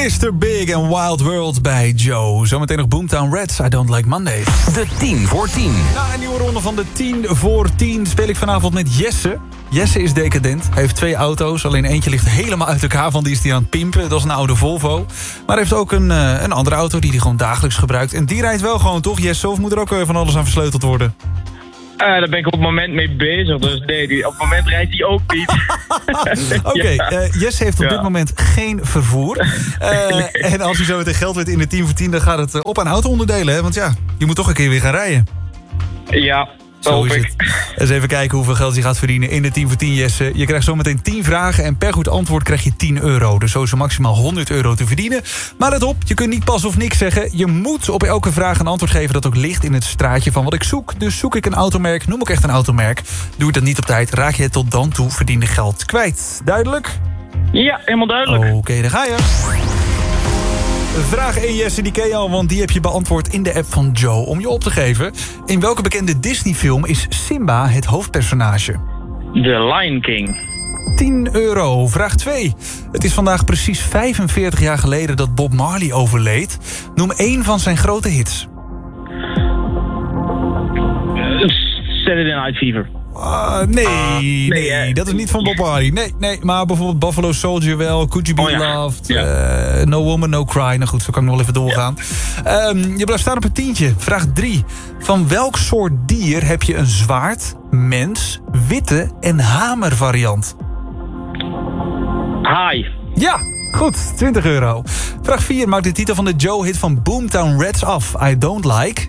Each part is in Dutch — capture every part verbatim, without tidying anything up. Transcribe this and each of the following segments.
mister Big and Wild World bij Joe. Zometeen nog Boomtown Rats, I Don't Like Mondays. De tien voor tien. Na een nieuwe ronde van de tien voor tien speel ik vanavond met Jesse. Jesse is decadent. Hij heeft twee auto's. Alleen eentje ligt helemaal uit elkaar, van die is hij aan het pimpen. Dat is een oude Volvo. Maar hij heeft ook een, uh, een andere auto die hij gewoon dagelijks gebruikt. En die rijdt wel gewoon, toch Jesse? Of moet er ook uh, van alles aan versleuteld worden? Uh, daar ben ik op het moment mee bezig. Dus nee, die, op het moment rijdt hij ook niet. Oké, okay, ja. uh, Jesse heeft op ja. dit moment geen vervoer. Uh, nee. En als hij zo meteen geld weet in de tien voor tien... dan gaat het uh, op aan auto-onderdelen. Hè? Want ja, je moet toch een keer weer gaan rijden. Ja, zo hoop ik. Eens even kijken hoeveel geld hij gaat verdienen in de tien voor tien, Jesse. Je krijgt zometeen tien vragen en per goed antwoord krijg je tien euro. Dus zo is er maximaal honderd euro te verdienen. Maar let op, je kunt niet pas of niks zeggen. Je moet op elke vraag een antwoord geven dat ook ligt in het straatje van wat ik zoek. Dus zoek ik een automerk, noem ik echt een automerk. Doe ik dat niet op tijd, raak je het tot dan toe verdiende geld kwijt. Duidelijk? Ja, helemaal duidelijk. Oké, okay, daar ga je. Vraag één, Jesse, die ken je al, want die heb je beantwoord in de app van Joe. Om je op te geven, in welke bekende Disney-film is Simba het hoofdpersonage? The Lion King. tien euro. Vraag twee. Het is vandaag precies vijfenveertig jaar geleden dat Bob Marley overleed. Noem één van zijn grote hits. Uh, Saturday Night Fever. Uh, nee, uh, nee, nee dat is niet van Bob Marley. Nee, nee, maar bijvoorbeeld Buffalo Soldier wel. Could You Be oh, ja. Loved? Ja. Uh, No Woman, No Cry. Nou goed, zo kan ik nog wel even doorgaan. Ja. Um, je blijft staan op een tientje. Vraag drie. Van welk soort dier heb je een zwaard, mens, witte en hamer variant? Haai. Ja, goed. twintig euro. Vraag vier. Maakt de titel van de Joe-hit van Boomtown Rats af. I Don't Like...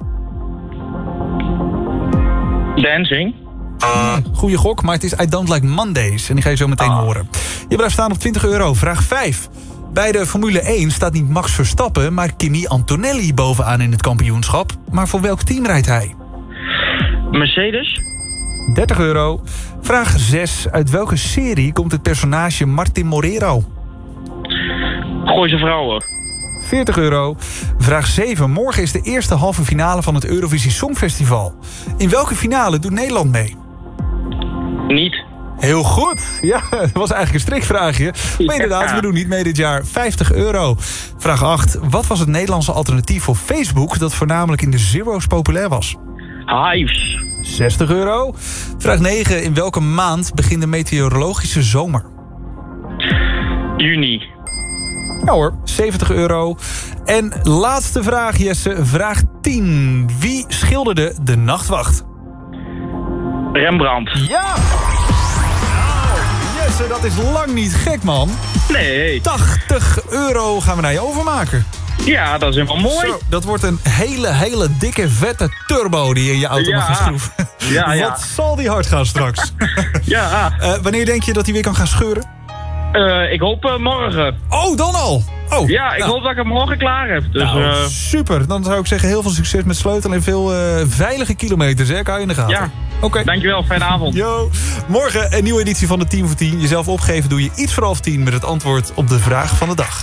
Dancing. Goeie gok, maar het is I Don't Like Mondays. En die ga je zo meteen ah. horen. Je blijft staan op twintig euro. Vraag vijf. Bij de Formule één staat niet Max Verstappen, maar Kimi Antonelli bovenaan in het kampioenschap. Maar voor welk team rijdt hij? Mercedes. dertig euro. Vraag zes. Uit welke serie komt het personage Martin Morero? Gooise Vrouwen. veertig euro. Vraag zeven. Morgen is de eerste halve finale van het Eurovisie Songfestival. In welke finale doet Nederland mee? Niet. Heel goed. Ja, dat was eigenlijk een strikvraagje. Maar inderdaad, we doen niet mee dit jaar. vijftig euro. Vraag acht. Wat was het Nederlandse alternatief voor Facebook dat voornamelijk in de zero's populair was? Hives. zestig euro. Vraag negen. In welke maand begint de meteorologische zomer? Juni. Ja hoor, zeventig euro. En laatste vraag, Jesse. Vraag tien. Wie schilderde De Nachtwacht? Rembrandt. Ja! Nou, Jesse, dat is lang niet gek, man. Nee. tachtig euro gaan we naar je overmaken. Ja, dat is helemaal mooi. Zo, dat wordt een hele, hele dikke, vette turbo die je in je auto ja. mag gaan schroeven. Ja, ja. Wat zal die hard gaan straks? ja. Uh, wanneer denk je dat hij weer kan gaan scheuren? Uh, ik hoop uh, morgen. Oh, dan al? Oh, ja, ik nou. hoop dat ik hem morgen klaar heb. Dus, nou, uh... super. Dan zou ik zeggen heel veel succes met sleutelen en veel uh, veilige kilometers. Hè? Hou je in de gaten. Ja, okay. Dankjewel. Fijne avond. Yo. Morgen een nieuwe editie van de tien voor tien. Jezelf opgeven doe je iets voor half tien met het antwoord op de vraag van de dag.